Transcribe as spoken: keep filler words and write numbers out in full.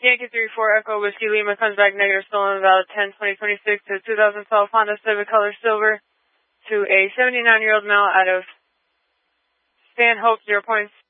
Yankee three four Echo Whiskey Lima comes back negative, stolen valid ten twenty twenty-six to two thousand twelve Honda Civic color silver to a seventy-nine-year-old male out of Stanhope, zero point